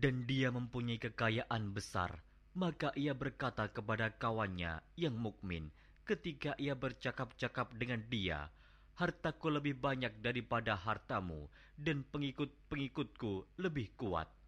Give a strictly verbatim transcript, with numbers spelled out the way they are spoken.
dan dia mempunyai kekayaan besar, maka ia berkata kepada kawannya yang mukmin ketika ia bercakap-cakap dengan dia, "Hartaku lebih banyak daripada hartamu, dan pengikut-pengikutku lebih kuat."